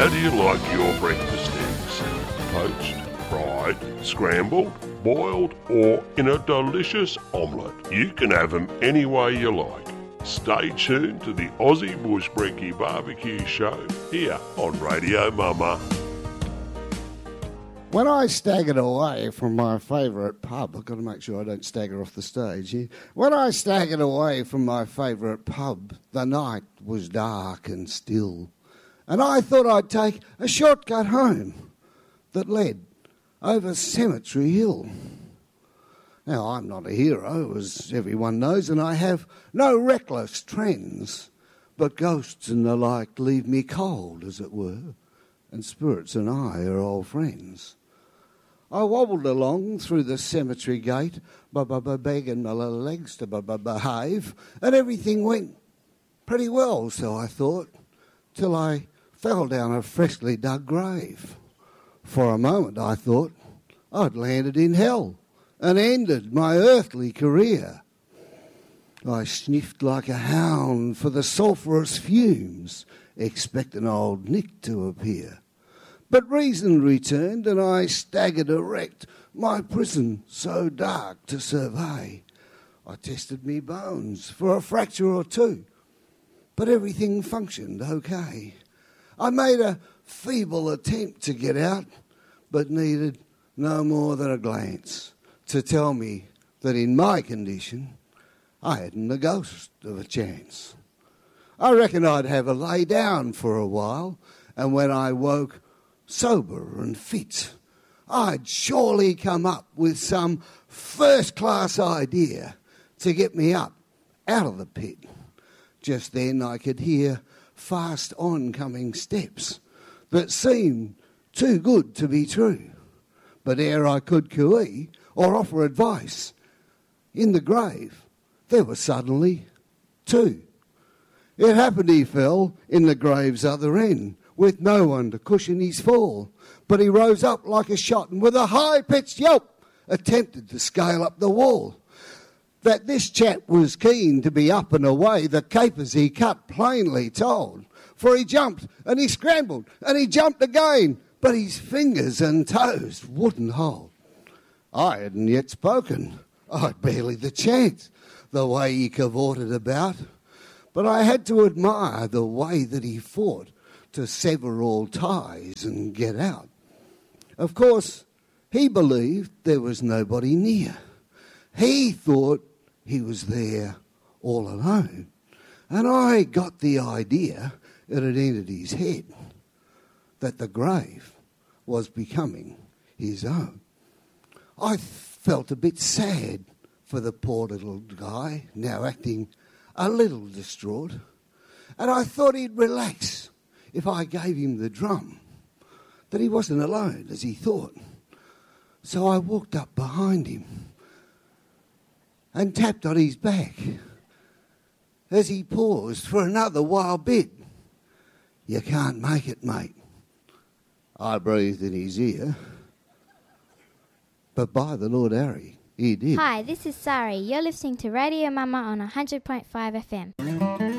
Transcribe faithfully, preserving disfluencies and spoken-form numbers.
How do you like your breakfast eggs? Poached, fried, scrambled, boiled, or in a delicious omelette? You can have them any way you like. Stay tuned to the Aussie Bush Brekkie Barbecue Show here on Radio Mama. When I staggered away from my favourite pub, I've got to make sure I don't stagger off the stage here. When I staggered away from my favourite pub, the night was dark and still, and I thought I'd take a shortcut home that led over Cemetery Hill. Now, I'm not a hero, as everyone knows, and I have no reckless trends, but ghosts and the like leave me cold, as it were, and spirits and I are old friends. I wobbled along through the cemetery gate, begging my little legs to behave, and everything went pretty well, so I thought, till I fell down a freshly dug grave. For a moment I thought I'd landed in hell and ended my earthly career. I sniffed like a hound for the sulphurous fumes, expecting old Nick to appear. But reason returned, and I staggered erect, my prison so dark to survey. I tested me bones for a fracture or two, but everything functioned okay. I made a feeble attempt to get out, but needed no more than a glance to tell me that in my condition I hadn't the ghost of a chance. I reckon I'd have a lay down for a while, and when I woke sober and fit, I'd surely come up with some first-class idea to get me up out of the pit. Just then I could hear fast oncoming steps that seemed too good to be true. But ere I could cooee or offer advice, in the grave there were suddenly two. It happened he fell in the grave's other end, with no one to cushion his fall. But he rose up like a shot and with a high-pitched yelp attempted to scale up the wall. That this chap was keen to be up and away, the capers he cut plainly told. For he jumped and he scrambled and he jumped again, but his fingers and toes wouldn't hold. I hadn't yet spoken. I'd barely the chance, the way he cavorted about. But I had to admire the way that he fought to sever all ties and get out. Of course, he believed there was nobody near. He thought he was there all alone. And I got the idea, it had entered his head, that the grave was becoming his own. I felt a bit sad for the poor little guy, now acting a little distraught, and I thought he'd relax if I gave him the drum, that he wasn't alone, as he thought. So I walked up behind him and tapped on his back as he paused for another wild bit. "You can't make it, mate." I breathed in his ear, but by the Lord Harry, he did. Hi, this is Sari. You're listening to Radio Mama on one hundred point five F M.